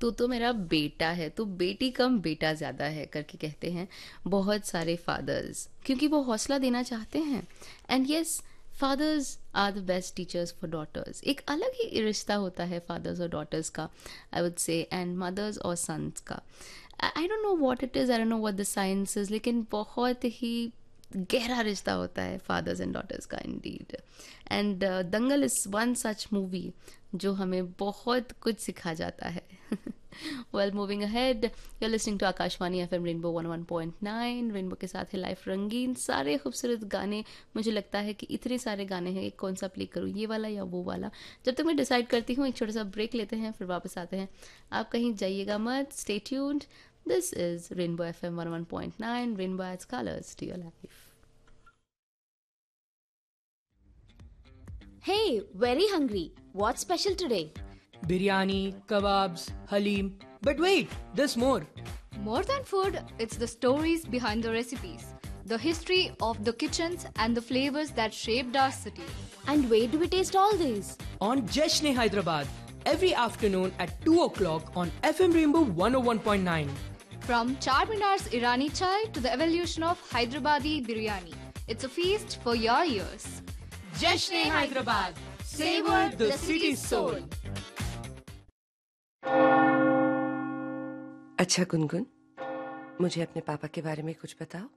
तू तो मेरा बेटा है, तू बेटी कम बेटा ज़्यादा है करके कहते हैं बहुत सारे फादर्स, क्योंकि वो हौसला देना चाहते हैं। And yes, fathers are the best teachers for daughters. एक अलग ही रिश्ता होता है फादर्स और डॉटर्स का, I would say, and mother's और सन्स का। I don't know what it is, I don't know what the science is, लेकिन बहुत ही गहरा रिश्ता होता है फादर्स एंड डॉटर्स का, Indeed. And Dangal is one such movie जो हमें बहुत कुछ सिखा जाता है। Well, moving ahead, you are listening to Akashvani FM rainbow 101.9। Rainbow के साथ है लाइफ रंगीन, सारे खूबसूरत गाने। मुझे लगता है कि इतने सारे गाने हैं, एक कौन सा प्ले करूँ, ये वाला या वो वाला। जब तक मैं डिसाइड करती हूँ, एक छोटा सा ब्रेक लेते हैं, फिर वापस आते हैं। आप कहीं जाइएगा मत, stay tuned. This is rainbow FM 101.9, rainbow ads colours to your life. Hey, very hungry. What's special today? Biryani, kebabs, halim. But wait, there's more. More than food, it's the stories behind the recipes, the history of the kitchens, and the flavors that shaped our city. And where do we taste all these? On Jashne Hyderabad, every afternoon at 2 o'clock on FM Rainbow 101.9. From Charminar's Irani chai to the evolution of Hyderabadi biryani, it's a feast for your ears. Jashne Hyderabad, savor the city's soul. अच्छा गुनगुन, मुझे अपने पापा के बारे में कुछ बताओ।